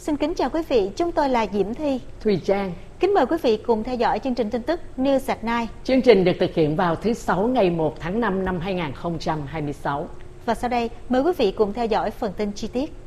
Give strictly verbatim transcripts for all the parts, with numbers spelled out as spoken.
Xin kính chào quý vị, chúng tôi là Diễm Thi, Thùy Trang. Kính mời quý vị cùng theo dõi chương trình tin tức News at Night. Chương trình được thực hiện vào thứ Sáu ngày một tháng năm năm hai nghìn không trăm hai mươi sáu. Và sau đây, mời quý vị cùng theo dõi phần tin chi tiết.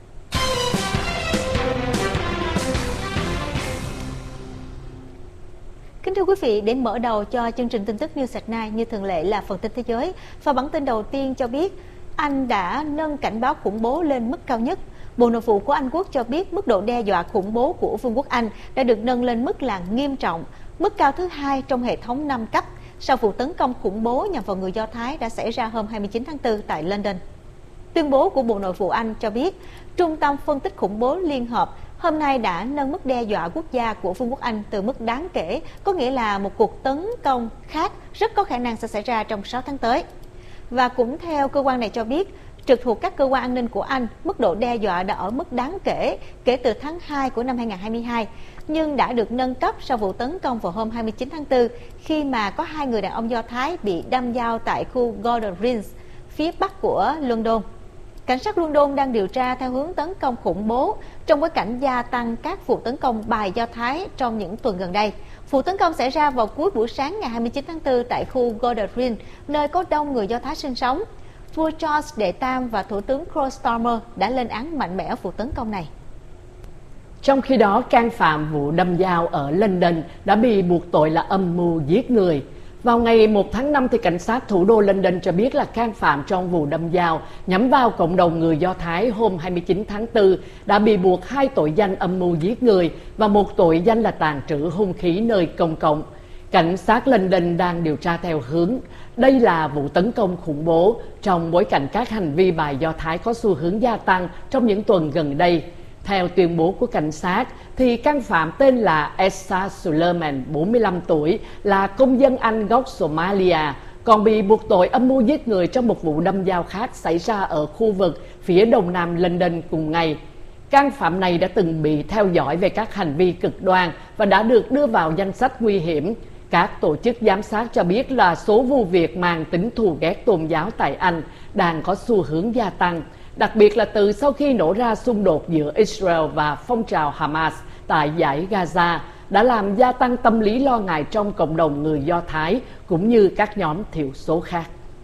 Kính thưa quý vị, để mở đầu cho chương trình tin tức News at Night như thường lệ là phần tin thế giới. Và bản tin đầu tiên cho biết, Anh đã nâng cảnh báo khủng bố lên mức cao nhất. Bộ Nội vụ của Anh Quốc cho biết mức độ đe dọa khủng bố của Vương quốc Anh đã được nâng lên mức là nghiêm trọng, mức cao thứ hai trong hệ thống năm cấp, sau vụ tấn công khủng bố nhằm vào người Do Thái đã xảy ra hôm hai mươi chín tháng tư tại London. Tuyên bố của Bộ Nội vụ Anh cho biết, Trung tâm Phân tích Khủng bố Liên Hợp hôm nay đã nâng mức đe dọa quốc gia của Vương quốc Anh từ mức đáng kể, có nghĩa là một cuộc tấn công khác rất có khả năng sẽ xảy ra trong sáu tháng tới. Và cũng theo cơ quan này cho biết, trực thuộc các cơ quan an ninh của Anh, mức độ đe dọa đã ở mức đáng kể kể từ tháng hai của năm hai nghìn không trăm hai mươi hai, nhưng đã được nâng cấp sau vụ tấn công vào hôm hai mươi chín tháng tư khi mà có hai người đàn ông Do Thái bị đâm dao tại khu Gordon Green, phía bắc của London. Cảnh sát London đang điều tra theo hướng tấn công khủng bố trong bối cảnh gia tăng các vụ tấn công bài Do Thái trong những tuần gần đây. Vụ tấn công xảy ra vào cuối buổi sáng ngày hai mươi chín tháng tư tại khu Gordon Green, nơi có đông người Do Thái sinh sống. Vua Charles đệ tam và Thủ tướng Keir Starmer đã lên án mạnh mẽ vụ tấn công này. Trong khi đó, can phạm vụ đâm dao ở London đã bị buộc tội là âm mưu giết người. Vào ngày một tháng năm, thì cảnh sát thủ đô London cho biết là can phạm trong vụ đâm dao nhắm vào cộng đồng người Do Thái hôm hai mươi chín tháng tư đã bị buộc hai tội danh âm mưu giết người và một tội danh là tàng trữ hung khí nơi công cộng. Cảnh sát London đang điều tra theo hướng đây là vụ tấn công khủng bố trong bối cảnh các hành vi bài Do Thái có xu hướng gia tăng trong những tuần gần đây. Theo tuyên bố của cảnh sát, thì can phạm tên là Essa Suleiman, bốn mươi lăm tuổi, là công dân Anh gốc Somalia, còn bị buộc tội âm mưu giết người trong một vụ đâm dao khác xảy ra ở khu vực phía đông nam London cùng ngày. Can phạm này đã từng bị theo dõi về các hành vi cực đoan và đã được đưa vào danh sách nguy hiểm. Các tổ chức giám sát cho biết là số vụ việc mang tính thù ghét tôn giáo tại Anh đang có xu hướng gia tăng, đặc biệt là từ sau khi nổ ra xung đột giữa Israel và phong trào Hamas tại dải Gaza, đã làm gia tăng tâm lý lo ngại trong cộng đồng người Do Thái cũng như các nhóm thiểu số khác.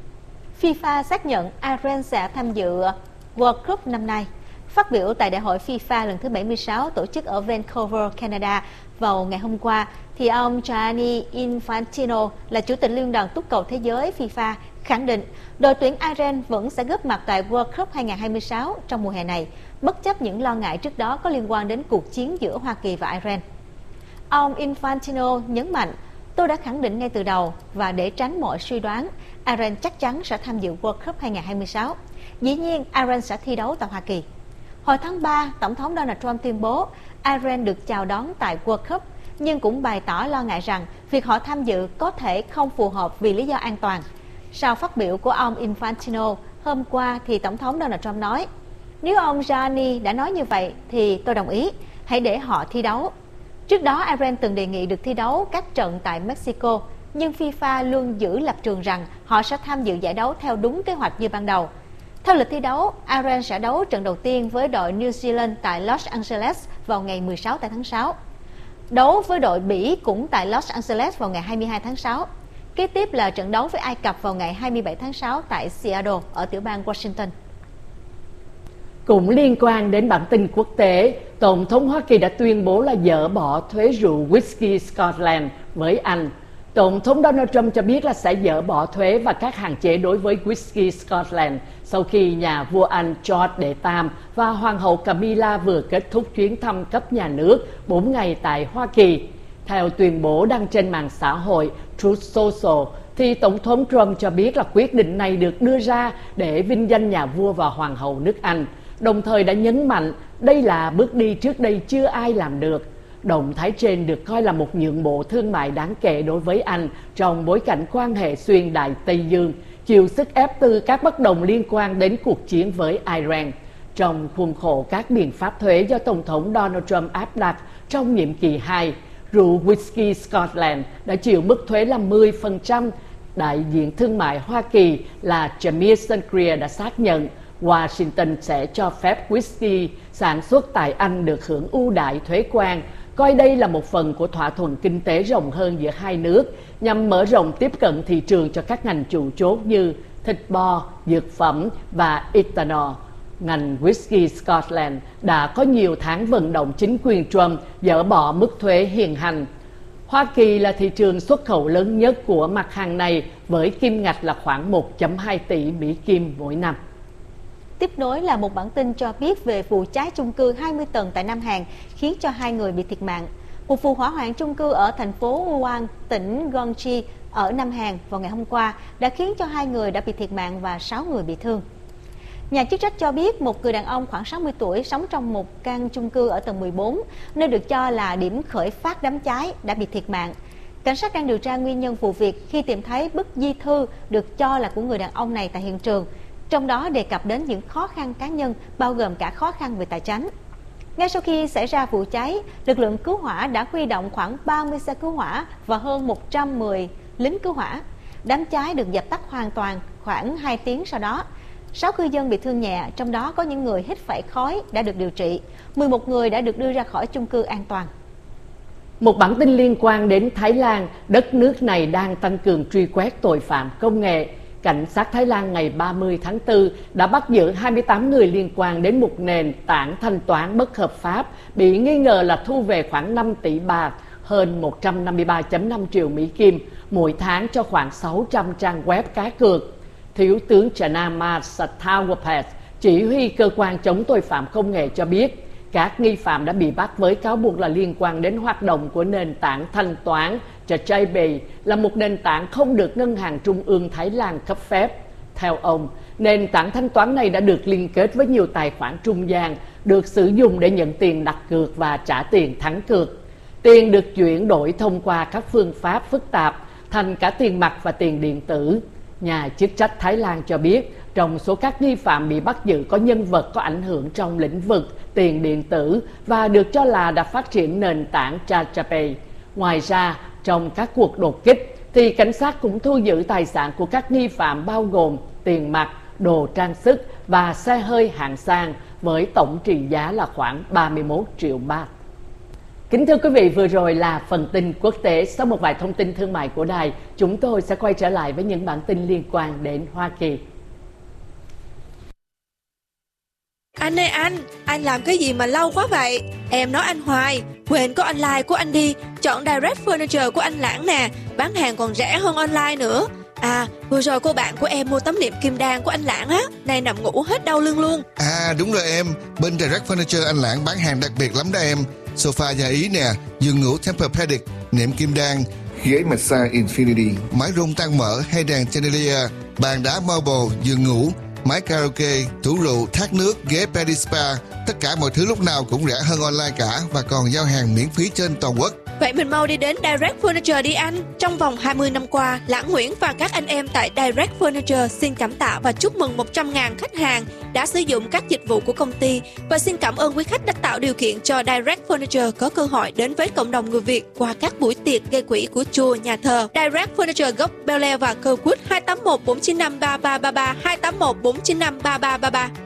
FIFA xác nhận Iran sẽ tham dự World Cup năm nay. Phát biểu tại Đại hội FIFA lần thứ bảy mươi sáu tổ chức ở Vancouver, Canada vào ngày hôm qua, thì ông Gianni Infantino là Chủ tịch Liên đoàn Túc cầu Thế giới FIFA khẳng định đội tuyển Iran vẫn sẽ góp mặt tại World Cup hai nghìn không trăm hai mươi sáu trong mùa hè này, bất chấp những lo ngại trước đó có liên quan đến cuộc chiến giữa Hoa Kỳ và Iran. Ông Infantino nhấn mạnh, tôi đã khẳng định ngay từ đầu và để tránh mọi suy đoán, Iran chắc chắn sẽ tham dự World Cup hai nghìn không trăm hai mươi sáu. Dĩ nhiên, Iran sẽ thi đấu tại Hoa Kỳ. Hồi tháng ba, Tổng thống Donald Trump tuyên bố Iran được chào đón tại World Cup, nhưng cũng bày tỏ lo ngại rằng việc họ tham dự có thể không phù hợp vì lý do an toàn. Sau phát biểu của ông Infantino hôm qua, thì Tổng thống Donald Trump nói, nếu ông Gianni đã nói như vậy thì tôi đồng ý, hãy để họ thi đấu. Trước đó, Iran từng đề nghị được thi đấu các trận tại Mexico, nhưng FIFA luôn giữ lập trường rằng họ sẽ tham dự giải đấu theo đúng kế hoạch như ban đầu. Theo lịch thi đấu, Iran sẽ đấu trận đầu tiên với đội New Zealand tại Los Angeles vào ngày mười sáu tháng sáu. Đấu với đội Bỉ cũng tại Los Angeles vào ngày hai mươi hai tháng sáu. Kế tiếp là trận đấu với Ai Cập vào ngày hai mươi bảy tháng sáu tại Seattle ở tiểu bang Washington. Cũng liên quan đến bản tin quốc tế, Tổng thống Hoa Kỳ đã tuyên bố là dỡ bỏ thuế rượu whisky Scotland với Anh. Tổng thống Donald Trump cho biết là sẽ dỡ bỏ thuế và các hạn chế đối với whisky Scotland sau khi nhà vua Anh George đệ tam và Hoàng hậu Camilla vừa kết thúc chuyến thăm cấp nhà nước bốn ngày tại Hoa Kỳ. Theo tuyên bố đăng trên mạng xã hội Truth Social, thì Tổng thống Trump cho biết là quyết định này được đưa ra để vinh danh nhà vua và Hoàng hậu nước Anh, đồng thời đã nhấn mạnh đây là bước đi trước đây chưa ai làm được. Động thái trên được coi là một nhượng bộ thương mại đáng kể đối với Anh trong bối cảnh quan hệ xuyên Đại Tây Dương, chịu sức ép từ các bất đồng liên quan đến cuộc chiến với Iran. Trong khuôn khổ các biện pháp thuế do Tổng thống Donald Trump áp đặt trong nhiệm kỳ hai, rượu whisky Scotland đã chịu mức thuế là mười phần trăm. Đại diện thương mại Hoa Kỳ là Jamieson Greer đã xác nhận Washington sẽ cho phép whisky sản xuất tại Anh được hưởng ưu đãi thuế quan, coi đây là một phần của thỏa thuận kinh tế rộng hơn giữa hai nước nhằm mở rộng tiếp cận thị trường cho các ngành chủ chốt như thịt bò, dược phẩm và ethanol. Ngành whisky Scotland đã có nhiều tháng vận động chính quyền Trump dỡ bỏ mức thuế hiện hành. Hoa Kỳ là thị trường xuất khẩu lớn nhất của mặt hàng này với kim ngạch là khoảng một phẩy hai tỷ Mỹ Kim mỗi năm. Tiếp nối là một bản tin cho biết về vụ cháy chung cư hai mươi tầng tại Nam Hàn khiến cho hai người bị thiệt mạng. Một vụ hỏa hoạn chung cư ở thành phố Uwan, tỉnh Gyeonggi ở Nam Hàn vào ngày hôm qua đã khiến cho hai người đã bị thiệt mạng và sáu người bị thương. Nhà chức trách cho biết một người đàn ông khoảng sáu mươi tuổi sống trong một căn chung cư ở tầng mười bốn, nơi được cho là điểm khởi phát đám cháy, đã bị thiệt mạng. Cảnh sát đang điều tra nguyên nhân vụ việc khi tìm thấy bức di thư được cho là của người đàn ông này tại hiện trường, trong đó đề cập đến những khó khăn cá nhân bao gồm cả khó khăn về tài chính. Ngay sau khi xảy ra vụ cháy, lực lượng cứu hỏa đã huy động khoảng ba mươi xe cứu hỏa và hơn một trăm mười lính cứu hỏa. Đám cháy được dập tắt hoàn toàn khoảng hai tiếng sau đó. sáu cư dân bị thương nhẹ, trong đó có những người hít phải khói đã được điều trị. mười một người đã được đưa ra khỏi chung cư an toàn. Một bản tin liên quan đến Thái Lan, đất nước này đang tăng cường truy quét tội phạm công nghệ. Cảnh sát Thái Lan ngày ba mươi tháng tư đã bắt giữ hai mươi tám người liên quan đến một nền tảng thanh toán bất hợp pháp bị nghi ngờ là thu về khoảng năm tỷ baht, hơn một trăm năm mươi ba phẩy năm triệu Mỹ Kim mỗi tháng cho khoảng sáu trăm trang web cá cược. Thiếu tướng Chanama Sathawapet, chỉ huy cơ quan chống tội phạm công nghệ cho biết, các nghi phạm đã bị bắt với cáo buộc là liên quan đến hoạt động của nền tảng thanh toán Chachaibe, là một nền tảng không được Ngân hàng Trung ương Thái Lan cấp phép. Theo ông, nền tảng thanh toán này đã được liên kết với nhiều tài khoản trung gian, được sử dụng để nhận tiền đặt cược và trả tiền thắng cược. Tiền được chuyển đổi thông qua các phương pháp phức tạp, thành cả tiền mặt và tiền điện tử. Nhà chức trách Thái Lan cho biết, trong số các nghi phạm bị bắt giữ có nhân vật có ảnh hưởng trong lĩnh vực tiền điện tử và được cho là đã phát triển nền tảng Chachaibe. Ngoài ra, trong các cuộc đột kích, thì cảnh sát cũng thu giữ tài sản của các nghi phạm bao gồm tiền mặt, đồ trang sức và xe hơi hạng sang với tổng trị giá là khoảng ba mươi mốt triệu baht. Kính thưa quý vị, vừa rồi là phần tin quốc tế. Sau một vài thông tin thương mại của đài, chúng tôi sẽ quay trở lại với những bản tin liên quan đến Hoa Kỳ. Anh ơi anh, anh làm cái gì mà lâu quá vậy? Em nói anh hoài, quên có online của anh đi, chọn Direct Furniture của anh Lãng nè, bán hàng còn rẻ hơn online nữa. À, vừa rồi cô bạn của em mua tấm nệm kim đan của anh Lãng á, nay nằm ngủ hết đau lưng luôn. À đúng rồi em, bên Direct Furniture anh Lãng bán hàng đặc biệt lắm đó em. Sofa nhà Ý nè, giường ngủ Tempur-Pedic, nệm kim đan, ghế massage Infinity, máy rung tăng mỡ hay đèn chandelier, bàn đá marble, giường ngủ, máy karaoke, tủ rượu, thác nước, ghế Pedi Spa. Tất cả mọi thứ lúc nào cũng rẻ hơn online cả và còn giao hàng miễn phí trên toàn quốc. Vậy mình mau đi đến Direct Furniture đi anh. Trong vòng hai mươi năm qua, Lãng Nguyễn và các anh em tại Direct Furniture xin cảm tạ và chúc mừng một trăm nghìn khách hàng đã sử dụng các dịch vụ của công ty, và xin cảm ơn quý khách đã tạo điều kiện cho Direct Furniture có cơ hội đến với cộng đồng người Việt qua các buổi tiệc gây quỹ của chùa, nhà thờ. Direct Furniture gốc Bel Air và Kirkwood hai tám một bốn chín năm ba ba ba ba, hai tám một bốn chín năm ba ba ba ba.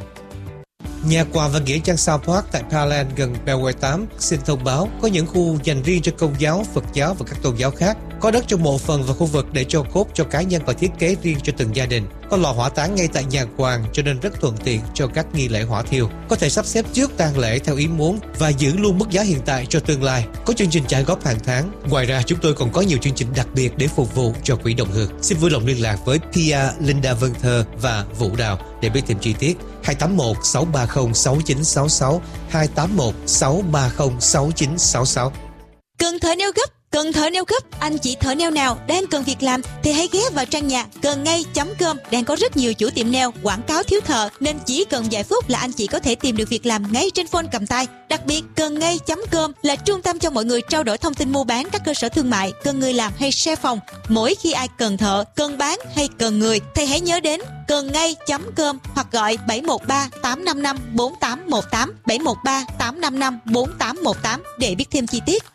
Nhà quà và nghĩa trang South Park tại Pearland gần Beltway tám xin thông báo có những khu dành riêng cho Công giáo, Phật giáo và các tôn giáo khác. Có đất trong mộ phần và khu vực để cho cốt cho cá nhân và thiết kế riêng cho từng gia đình. Có lò hỏa táng ngay tại nhà quàng cho nên rất thuận tiện cho các nghi lễ hỏa thiêu. Có thể sắp xếp trước tang lễ theo ý muốn và giữ luôn mức giá hiện tại cho tương lai. Có chương trình trả góp hàng tháng. Ngoài ra chúng tôi còn có nhiều chương trình đặc biệt để phục vụ cho quỹ đồng hương. Xin vui lòng liên lạc với Pia, Linda Vân Thơ và Vũ Đào để biết thêm chi tiết. hai tám một sáu ba không sáu chín sáu sáu, hai tám một sáu ba không sáu chín sáu sáu. Cần thợ neo gấp, cần thợ neo gấp, anh chị thợ neo nào đang cần việc làm thì hãy ghé vào trang nhà cần ngay chấm com. Đang có rất nhiều chủ tiệm neo quảng cáo thiếu thợ, nên chỉ cần vài phút là anh chị có thể tìm được việc làm ngay trên phone cầm tay. Đặc biệt, cần ngay chấm com là trung tâm cho mọi người trao đổi thông tin mua bán các cơ sở thương mại, cần người làm hay share phòng. Mỗi khi ai cần thợ, cần bán hay cần người thì hãy nhớ đến cần ngay chấm com hoặc gọi bảy một ba tám năm năm bốn tám một tám, bảy một ba tám năm năm bốn tám một tám để biết thêm chi tiết.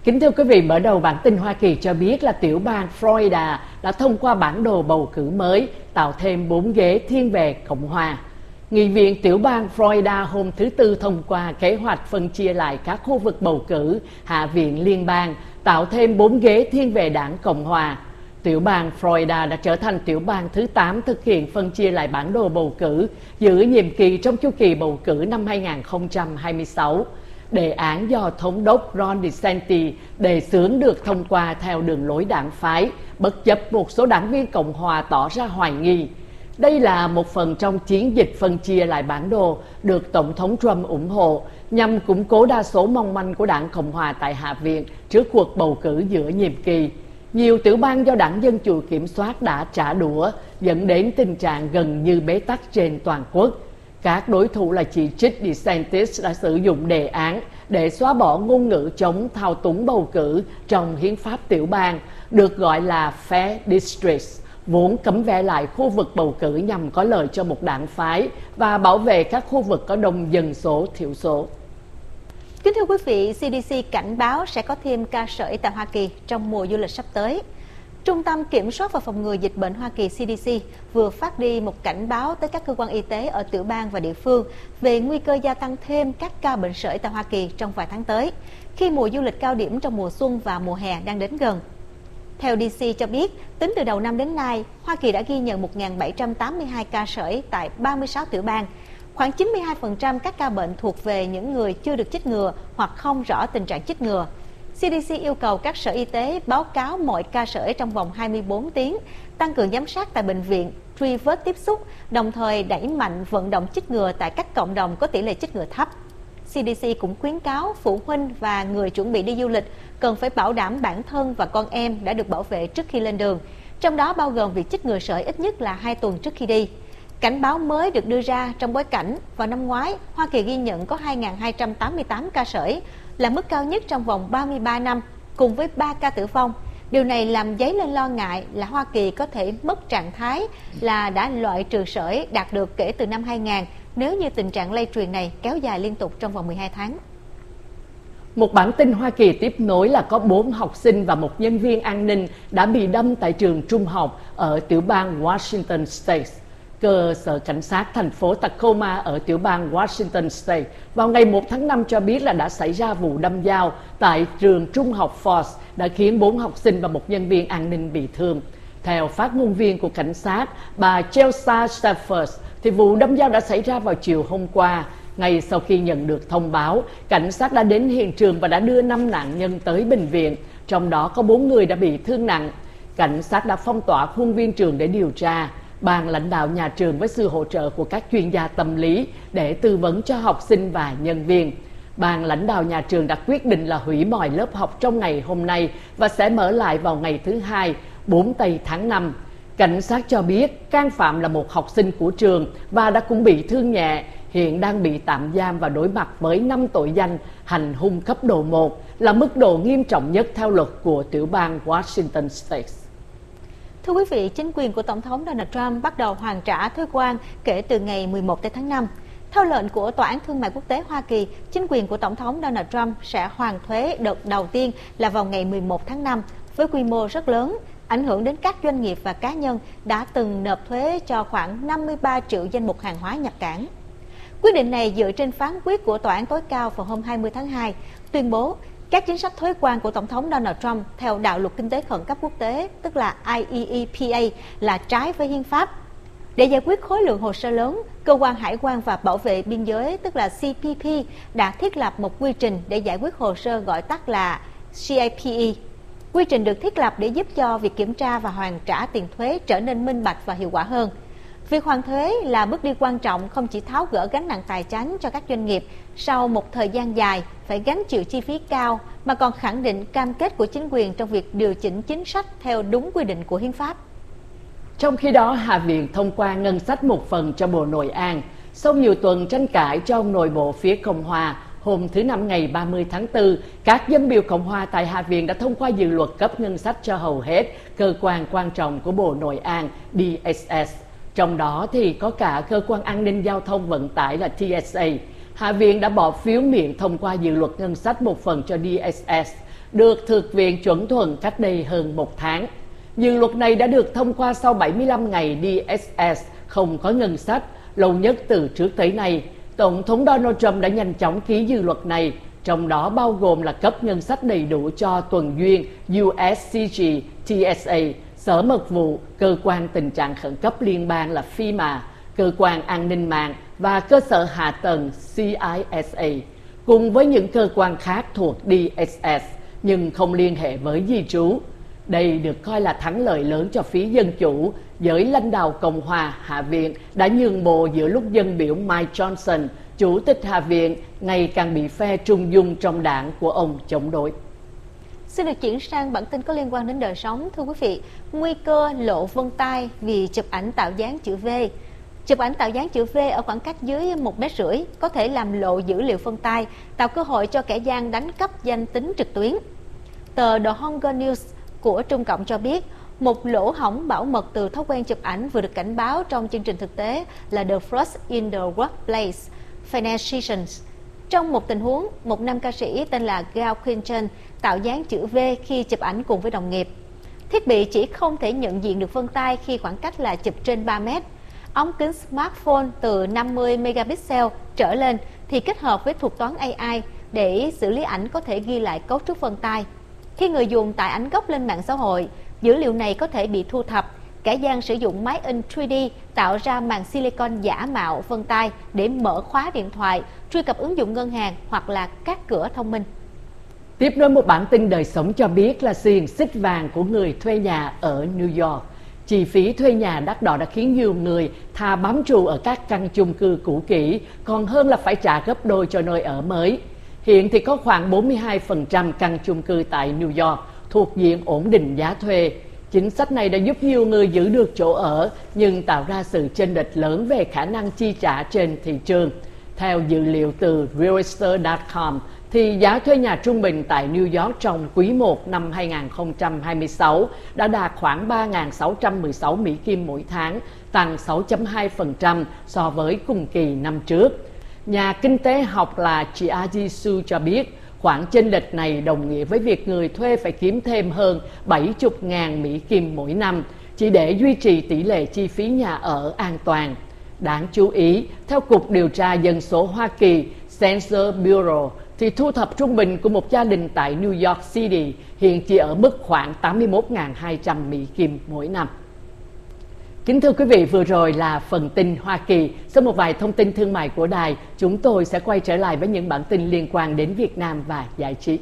Kính thưa quý vị, mở đầu bản tin Hoa Kỳ cho biết là tiểu bang Florida đã thông qua bản đồ bầu cử mới, tạo thêm bốn ghế thiên về Cộng hòa. Nghị viện tiểu bang Florida hôm thứ Tư thông qua kế hoạch phân chia lại các khu vực bầu cử Hạ viện liên bang, tạo thêm bốn ghế thiên về đảng Cộng hòa. Tiểu bang Florida đã trở thành tiểu bang thứ tám thực hiện phân chia lại bản đồ bầu cử giữa nhiệm kỳ trong chu kỳ bầu cử năm hai nghìn không trăm hai mươi sáu. Đề án do Thống đốc Ron DeSantis đề xướng được thông qua theo đường lối đảng phái, bất chấp một số đảng viên Cộng hòa tỏ ra hoài nghi. Đây là một phần trong chiến dịch phân chia lại bản đồ được Tổng thống Trump ủng hộ nhằm củng cố đa số mong manh của đảng Cộng hòa tại Hạ viện trước cuộc bầu cử giữa nhiệm kỳ. Nhiều tiểu bang do đảng Dân Chủ kiểm soát đã trả đũa, dẫn đến tình trạng gần như bế tắc trên toàn quốc. Các đối thủ là chỉ trích DeSantis đã sử dụng đề án để xóa bỏ ngôn ngữ chống thao túng bầu cử trong hiến pháp tiểu bang, được gọi là Fair Districts, vốn cấm vẽ lại khu vực bầu cử nhằm có lợi cho một đảng phái và bảo vệ các khu vực có đông dân số thiểu số. Kính thưa quý vị, xê đê xê cảnh báo sẽ có thêm ca sởi tại Hoa Kỳ trong mùa du lịch sắp tới. Trung tâm Kiểm soát và Phòng ngừa Dịch bệnh Hoa Kỳ xê đê xê vừa phát đi một cảnh báo tới các cơ quan y tế ở tiểu bang và địa phương về nguy cơ gia tăng thêm các ca bệnh sởi tại Hoa Kỳ trong vài tháng tới, khi mùa du lịch cao điểm trong mùa xuân và mùa hè đang đến gần. Theo đê xê cho biết, tính từ đầu năm đến nay, Hoa Kỳ đã ghi nhận một nghìn bảy trăm tám mươi hai ca sởi tại ba mươi sáu tiểu bang. Khoảng chín mươi hai phần trăm các ca bệnh thuộc về những người chưa được chích ngừa hoặc không rõ tình trạng chích ngừa. xê đê xê yêu cầu các sở y tế báo cáo mọi ca sởi trong vòng hai mươi bốn tiếng, tăng cường giám sát tại bệnh viện, truy vết tiếp xúc, đồng thời đẩy mạnh vận động chích ngừa tại các cộng đồng có tỷ lệ chích ngừa thấp. xê đê xê cũng khuyến cáo phụ huynh và người chuẩn bị đi du lịch cần phải bảo đảm bản thân và con em đã được bảo vệ trước khi lên đường, trong đó bao gồm việc chích ngừa sởi ít nhất là hai tuần trước khi đi. Cảnh báo mới được đưa ra trong bối cảnh vào năm ngoái, Hoa Kỳ ghi nhận có hai nghìn hai trăm tám mươi tám ca sởi, là mức cao nhất trong vòng ba mươi ba năm, cùng với ba ca tử vong. Điều này làm dấy lên lo ngại là Hoa Kỳ có thể mất trạng thái là đã loại trừ sởi đạt được kể từ năm hai nghìn nếu như tình trạng lây truyền này kéo dài liên tục trong vòng mười hai tháng. Một bản tin Hoa Kỳ tiếp nối là có bốn học sinh và một nhân viên an ninh đã bị đâm tại trường trung học ở tiểu bang Washington State. Cơ sở cảnh sát thành phố Tacoma ở tiểu bang Washington State vào ngày một tháng năm cho biết là đã xảy ra vụ đâm dao tại trường trung học Ford đã khiến bốn học sinh và một nhân viên an ninh bị thương. Theo phát ngôn viên của cảnh sát, bà Chelsea Stafford, thì vụ đâm dao đã xảy ra vào chiều hôm qua. Ngay sau khi nhận được thông báo, cảnh sát đã đến hiện trường và đã đưa năm nạn nhân tới bệnh viện, trong đó có bốn người đã bị thương nặng. Cảnh sát đã phong tỏa khuôn viên trường để điều tra. Ban lãnh đạo nhà trường với sự hỗ trợ của các chuyên gia tâm lý để tư vấn cho học sinh và nhân viên. Ban lãnh đạo nhà trường đã quyết định là hủy mọi lớp học trong ngày hôm nay và sẽ mở lại vào ngày thứ Hai, bốn tây tháng năm. Cảnh sát cho biết can phạm là một học sinh của trường và đã cũng bị thương nhẹ, hiện đang bị tạm giam và đối mặt với năm tội danh hành hung cấp độ một, là mức độ nghiêm trọng nhất theo luật của tiểu bang Washington State. Thưa quý vị, chính quyền của Tổng thống Donald Trump bắt đầu hoàn trả thuế quan kể từ ngày mười một tháng năm. Theo lệnh của Tòa án Thương mại Quốc tế Hoa Kỳ, chính quyền của Tổng thống Donald Trump sẽ hoàn thuế đợt đầu tiên là vào ngày mười một tháng năm với quy mô rất lớn, ảnh hưởng đến các doanh nghiệp và cá nhân đã từng nộp thuế cho khoảng năm mươi ba triệu danh mục hàng hóa nhập cảng. Quyết định này dựa trên phán quyết của Tòa án tối cao vào hôm hai mươi tháng hai, tuyên bố các chính sách thuế quan của Tổng thống Donald Trump theo đạo luật kinh tế khẩn cấp quốc tế, tức là I E E P A, là trái với hiến pháp. Để giải quyết khối lượng hồ sơ lớn, Cơ quan Hải quan và Bảo vệ Biên giới, tức là C P P, đã thiết lập một quy trình để giải quyết hồ sơ gọi tắt là C I P E. Quy trình được thiết lập để giúp cho việc kiểm tra và hoàn trả tiền thuế trở nên minh bạch và hiệu quả hơn. Việc hoàn thuế là bước đi quan trọng không chỉ tháo gỡ gánh nặng tài chánh cho các doanh nghiệp sau một thời gian dài phải gánh chịu chi phí cao, mà còn khẳng định cam kết của chính quyền trong việc điều chỉnh chính sách theo đúng quy định của hiến pháp. Trong khi đó, Hạ viện thông qua ngân sách một phần cho Bộ Nội an. Sau nhiều tuần tranh cãi trong nội bộ phía Cộng hòa, hôm thứ Năm ngày ba mươi tháng tư, các dân biểu Cộng hòa tại Hạ viện đã thông qua dự luật cấp ngân sách cho hầu hết cơ quan quan trọng của Bộ Nội an D S S. Trong đó thì có cả cơ quan an ninh giao thông vận tải là T S A. Hạ viện đã bỏ phiếu miệng thông qua dự luật ngân sách một phần cho D S S được Thượng viện chuẩn thuận cách đây hơn một tháng. Dự luật này đã được thông qua sau bảy mươi lăm ngày đê ét ét không có ngân sách, lâu nhất từ trước tới nay. Tổng thống Donald Trump đã nhanh chóng ký dự luật này, trong đó bao gồm là cấp ngân sách đầy đủ cho tuần duyên u ét xê giê tê ét a, Sở Mật vụ, Cơ quan Tình trạng Khẩn cấp Liên bang là FEMA, Cơ quan An ninh mạng và Cơ sở Hạ tầng xê i ét a, cùng với những cơ quan khác thuộc đê ét ét nhưng không liên hệ với di trú. Đây được coi là thắng lợi lớn cho phía Dân Chủ, giới lãnh đạo Cộng hòa Hạ viện đã nhường bộ giữa lúc dân biểu Mike Johnson, Chủ tịch Hạ viện, ngày càng bị phe trung dung trong đảng của ông chống đối. Xin được chuyển sang bản tin có liên quan đến đời sống. Thưa quý vị, nguy cơ lộ vân tay vì chụp ảnh tạo dáng chữ V. Chụp ảnh tạo dáng chữ V ở khoảng cách dưới một mét rưỡi có thể làm lộ dữ liệu vân tay, tạo cơ hội cho kẻ gian đánh cắp danh tính trực tuyến. Tờ The Hunger News của Trung Cộng cho biết, một lỗ hổng bảo mật từ thói quen chụp ảnh vừa được cảnh báo trong chương trình thực tế là The First in the Workplace Financiations. Trong một tình huống, một nam ca sĩ tên là Gal Quinton tạo dáng chữ V khi chụp ảnh cùng với đồng nghiệp. Thiết bị chỉ không thể nhận diện được vân tay khi khoảng cách là chụp trên ba mét. Ống kính smartphone từ năm mươi megapixel trở lên thì kết hợp với thuật toán a i để xử lý ảnh có thể ghi lại cấu trúc vân tay. Khi người dùng tải ảnh gốc lên mạng xã hội, dữ liệu này có thể bị thu thập. Kẻ gian sử dụng máy in ba D tạo ra màng silicon giả mạo vân tay để mở khóa điện thoại, truy cập ứng dụng ngân hàng hoặc là các cửa thông minh. Tiếp nối một bản tin đời sống cho biết là xiềng xích vàng của người thuê nhà ở New York. Chi phí thuê nhà đắt đỏ đã khiến nhiều người thà bám trụ ở các căn chung cư cũ kỹ, còn hơn là phải trả gấp đôi cho nơi ở mới. Hiện thì có khoảng bốn mươi hai phần trăm căn chung cư tại New York thuộc diện ổn định giá thuê. Chính sách này đã giúp nhiều người giữ được chỗ ở, nhưng tạo ra sự chênh lệch lớn về khả năng chi trả trên thị trường. Theo dữ liệu từ realtor chấm com, thì giá thuê nhà trung bình tại New York trong quý một năm hai nghìn không trăm hai mươi sáu đã đạt khoảng ba nghìn sáu trăm mười sáu Mỹ Kim mỗi tháng, tăng sáu phẩy hai phần trăm so với cùng kỳ năm trước. Nhà kinh tế học là Chiaji Su cho biết, khoản chênh lệch này đồng nghĩa với việc người thuê phải kiếm thêm hơn bảy mươi nghìn Mỹ Kim mỗi năm chỉ để duy trì tỷ lệ chi phí nhà ở an toàn. Đáng chú ý, theo Cục Điều tra Dân số Hoa Kỳ Census Bureau, thì thu thập trung bình của một gia đình tại New York City hiện chỉ ở mức khoảng tám mươi mốt nghìn hai trăm Mỹ Kim mỗi năm. Kính thưa quý vị, vừa rồi là phần tin Hoa Kỳ. Sau một vài thông tin thương mại của đài, chúng tôi sẽ quay trở lại với những bản tin liên quan đến Việt Nam và giải trí.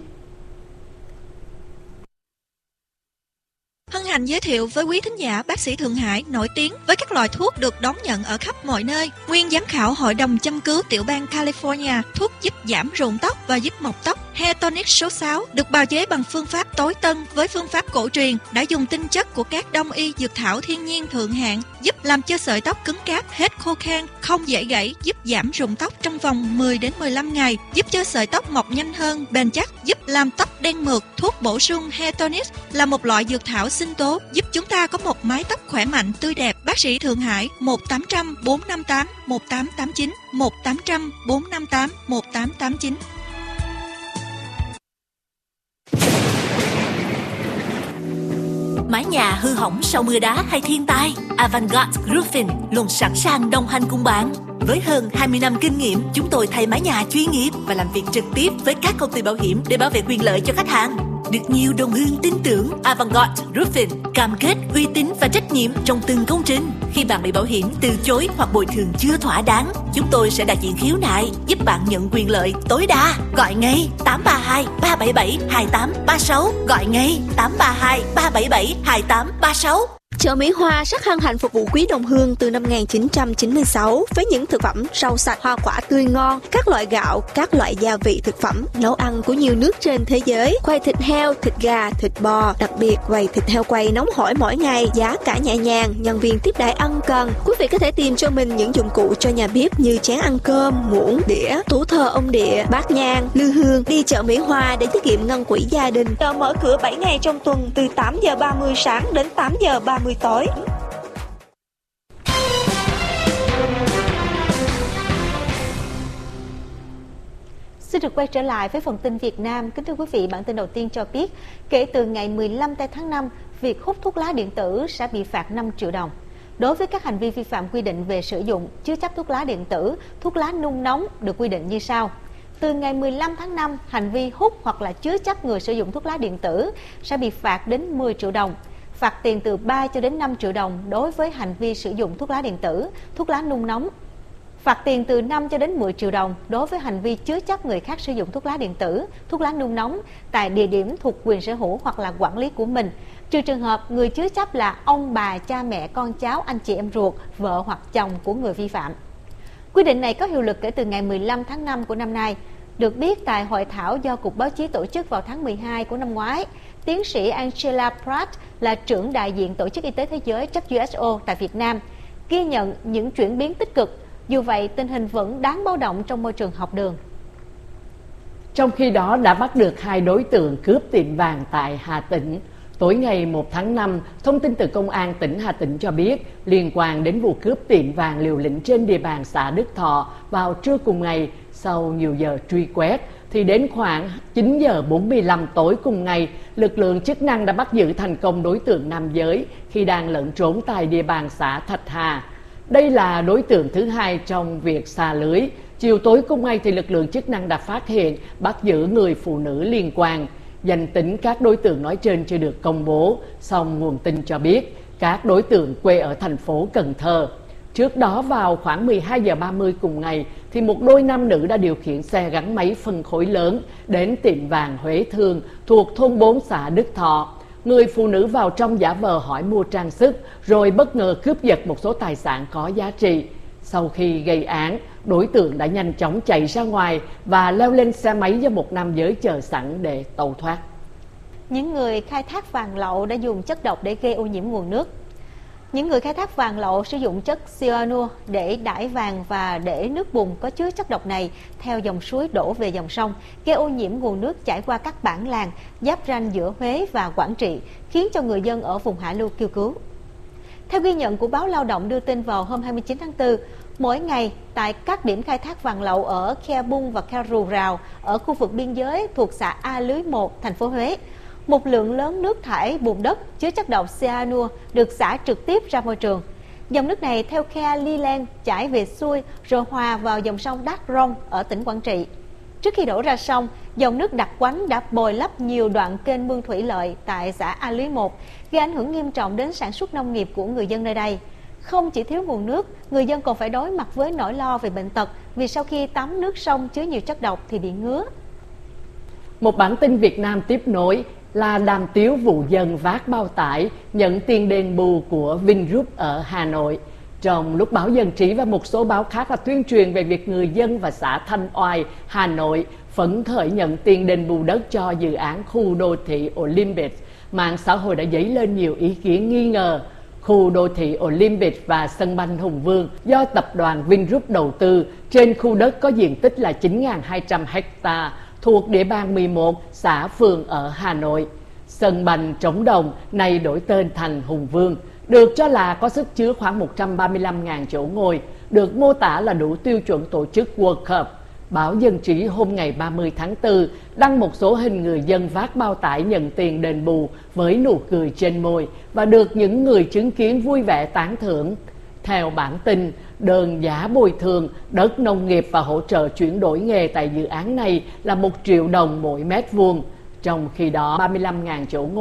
Hân hạnh giới thiệu với quý thính giả bác sĩ Thượng Hải nổi tiếng với các loại thuốc được đón nhận ở khắp mọi nơi. Nguyên giám khảo Hội đồng châm cứu tiểu bang California, thuốc giúp giảm rụng tóc và giúp mọc tóc Hair Tonic số sáu được bào chế bằng phương pháp tối tân với phương pháp cổ truyền, đã dùng tinh chất của các đông y dược thảo thiên nhiên thượng hạng, giúp làm cho sợi tóc cứng cáp, hết khô khan, không dễ gãy, giúp giảm rụng tóc trong vòng mười đến mười lăm ngày, giúp cho sợi tóc mọc nhanh hơn, bền chắc, giúp làm tóc đen mượt. Thuốc bổ sung Hair Tonic là một loại dược thảo sinh tố giúp chúng ta có một mái tóc khỏe mạnh, tươi đẹp. Bác sĩ Thượng Hải một tám không không bốn năm tám một tám tám chín một tám không không bốn năm tám một tám tám chín. Mái nhà hư hỏng sau mưa đá hay thiên tai, Avantgarde Roofing luôn sẵn sàng đồng hành cùng bạn. Với hơn hai mươi năm kinh nghiệm, chúng tôi thay mái nhà chuyên nghiệp và làm việc trực tiếp với các công ty bảo hiểm để bảo vệ quyền lợi cho khách hàng. Được nhiều đồng hương tin tưởng, Avantgarde Roofing cam kết uy tín và trách nhiệm trong từng công trình. Khi bạn bị bảo hiểm từ chối hoặc bồi thường chưa thỏa đáng, chúng tôi sẽ đại diện khiếu nại, giúp bạn nhận quyền lợi tối đa. Gọi ngay tám ba hai ba bảy bảy hai tám ba sáu, gọi ngay tám ba hai ba bảy bảy hai tám ba sáu. Chợ Mỹ Hoa rất hân hạnh phục vụ quý đồng hương từ năm một nghìn chín trăm chín mươi sáu với những thực phẩm rau sạch, hoa quả tươi ngon, các loại gạo, các loại gia vị thực phẩm, nấu ăn của nhiều nước trên thế giới, quay thịt heo, thịt gà, thịt bò, đặc biệt quầy thịt heo quay nóng hổi mỗi ngày, giá cả nhẹ nhàng, nhân viên tiếp đãi ân cần. Quý vị có thể tìm cho mình những dụng cụ cho nhà bếp như chén ăn cơm, muỗng, đĩa, tủ thờ ông địa, bát nhang, lư hương. Đi chợ Mỹ Hoa để tiết kiệm ngân quỹ gia đình. Chợ mở cửa bảy ngày trong tuần từ tám giờ ba mươi sáng đến tám giờ ba mươi tối. Xin được quay trở lại với phần tin Việt Nam. Kính thưa quý vị, bản tin đầu tiên cho biết, kể từ ngày mười lăm tây tháng năm, việc hút thuốc lá điện tử sẽ bị phạt năm triệu đồng. Đối với các hành vi vi phạm quy định về sử dụng, chứa chấp thuốc lá điện tử, thuốc lá nung nóng được quy định như sau. Từ ngày mười lăm tháng năm, hành vi hút hoặc là chứa chấp người sử dụng thuốc lá điện tử sẽ bị phạt đến mười triệu đồng. Phạt tiền từ ba cho đến năm triệu đồng đối với hành vi sử dụng thuốc lá điện tử, thuốc lá nung nóng. Phạt tiền từ năm cho đến mười triệu đồng đối với hành vi chứa chấp người khác sử dụng thuốc lá điện tử, thuốc lá nung nóng tại địa điểm thuộc quyền sở hữu hoặc là quản lý của mình, trừ trường hợp người chứa chấp là ông bà, cha mẹ, con cháu, anh chị em ruột, vợ hoặc chồng của người vi phạm. Quy định này có hiệu lực kể từ ngày mười lăm tháng năm của năm nay. Được biết, tại hội thảo do Cục Báo chí tổ chức vào tháng mười hai của năm ngoái, tiến sĩ Angela Pratt là trưởng đại diện Tổ chức Y tế Thế giới W H O tại Việt Nam, ghi nhận những chuyển biến tích cực. Dù vậy, tình hình vẫn đáng báo động trong môi trường học đường. Trong khi đó, đã bắt được hai đối tượng cướp tiệm vàng tại Hà Tĩnh. Tối ngày một tháng năm, thông tin từ Công an tỉnh Hà Tĩnh cho biết, liên quan đến vụ cướp tiệm vàng liều lĩnh trên địa bàn xã Đức Thọ vào trưa cùng ngày, sau nhiều giờ truy quét, thì đến khoảng chín giờ bốn mươi lăm tối cùng ngày, lực lượng chức năng đã bắt giữ thành công đối tượng nam giới khi đang lẫn trốn tại địa bàn xã Thạch Hà. Đây là đối tượng thứ hai trong việc xà lưới. Chiều tối cùng ngày thì lực lượng chức năng đã phát hiện, bắt giữ người phụ nữ liên quan. Danh tính các đối tượng nói trên chưa được công bố, song nguồn tin cho biết các đối tượng quê ở thành phố Cần Thơ. Trước đó vào khoảng mười hai giờ ba mươi cùng ngày, thì một đôi nam nữ đã điều khiển xe gắn máy phân khối lớn đến tiệm vàng Huế Thương thuộc thôn bốn xã Đức Thọ. Người phụ nữ vào trong giả vờ hỏi mua trang sức, rồi bất ngờ cướp giật một số tài sản có giá trị. Sau khi gây án, đối tượng đã nhanh chóng chạy ra ngoài và leo lên xe máy do một nam giới chờ sẵn để tẩu thoát. Những người khai thác vàng lậu đã dùng chất độc để gây ô nhiễm nguồn nước. Những người khai thác vàng lậu sử dụng chất cyanua để đãi vàng và để nước bùn có chứa chất độc này theo dòng suối đổ về dòng sông, gây ô nhiễm nguồn nước chảy qua các bản làng giáp ranh giữa Huế và Quảng Trị, khiến cho người dân ở vùng hạ lưu kêu cứu. Theo ghi nhận của báo Lao động đưa tin vào hôm hai mươi chín tháng tư, mỗi ngày tại các điểm khai thác vàng lậu ở Khe Bung và Khe Rù Rào ở khu vực biên giới thuộc xã A Lưới một, thành phố Huế, một lượng lớn nước thải bùn đất chứa chất độc cyanua được xả trực tiếp ra môi trường. Dòng nước này theo khe Li Len chảy về xuôi rồi hòa vào dòng sông Đắk Rông ở tỉnh Quảng Trị. Trước khi đổ ra sông, dòng nước đặc quánh đã bồi lấp nhiều đoạn kênh mương thủy lợi tại xã A Lưới một, gây ảnh hưởng nghiêm trọng đến sản xuất nông nghiệp của người dân nơi đây. Không chỉ thiếu nguồn nước, người dân còn phải đối mặt với nỗi lo về bệnh tật vì sau khi tắm nước sông chứa nhiều chất độc thì bị ngứa. Một bản tin Việt Nam tiếp nối là đàm tiếu vụ dân vác bao tải nhận tiền đền bù của Vingroup ở Hà Nội. Trong lúc báo Dân Trí và một số báo khác là tuyên truyền về việc người dân và xã Thanh Oai, Hà Nội phấn khởi nhận tiền đền bù đất cho dự án khu đô thị Olympic, mạng xã hội đã dấy lên nhiều ý kiến nghi ngờ. Khu đô thị Olympic và sân banh Hùng Vương do tập đoàn Vingroup đầu tư trên khu đất có diện tích là chín nghìn hai trăm ha thuộc địa bàn mười một xã phường ở Hà Nội. Sân banh trống đồng nay đổi tên thành Hùng Vương, được cho là có sức chứa khoảng một trăm ba mươi lăm nghìn chỗ ngồi, được mô tả là đủ tiêu chuẩn tổ chức World Cup. Báo Dân Trí hôm ngày ba mươi tháng tư đăng một số hình người dân vác bao tải nhận tiền đền bù với nụ cười trên môi và được những người chứng kiến vui vẻ tán thưởng. Theo bản tin, đơn giá bồi thường đất nông nghiệp và hỗ trợ chuyển đổi nghề tại dự án này là một triệu đồng mỗi mét vuông. Trong khi đó, ba mươi lăm nghìn chỗ ngồi